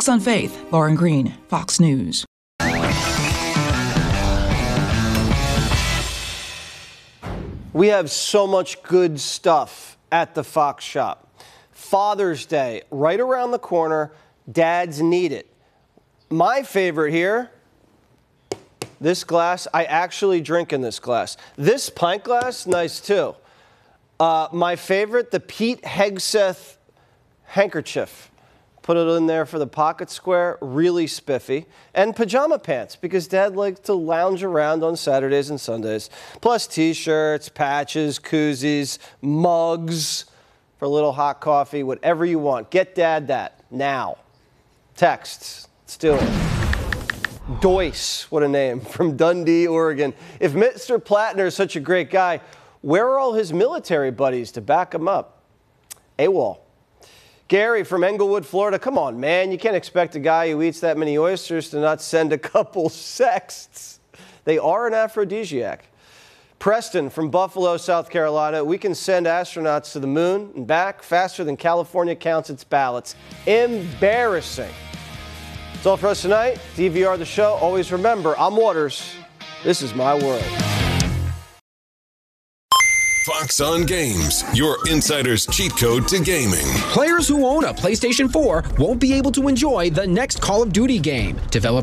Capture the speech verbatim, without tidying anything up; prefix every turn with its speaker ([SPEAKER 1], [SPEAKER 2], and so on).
[SPEAKER 1] on Faith, Lauren Green, Fox News.
[SPEAKER 2] We have so much good stuff at the Fox shop. Father's Day, right around the corner. Dads need it. My favorite here, this glass. I actually drink in this glass. This pint glass, nice too. Uh, my favorite, the Pete Hegseth handkerchief. Put it in there for the pocket square, really spiffy. And pajama pants, because Dad likes to lounge around on Saturdays and Sundays. Plus T-shirts, patches, koozies, mugs for a little hot coffee, whatever you want. Get Dad that now. Texts, let's do it. Doyce, what a name, from Dundee, Oregon. If Mister Plattner is such a great guy, where are all his military buddies to back him up? AWOL. Gary from Englewood, Florida. Come on, man. You can't expect a guy who eats that many oysters to not send a couple sexts. They are an aphrodisiac. Preston from Buffalo, South Carolina. We can send astronauts to the moon and back faster than California counts its ballots. Embarrassing. That's all for us tonight. D V R the show. Always remember, I'm Waters. This is my world.
[SPEAKER 3] Fox on Games, your insider's cheat code to gaming.
[SPEAKER 4] Players who own a PlayStation four won't be able to enjoy the next Call of Duty game. Developed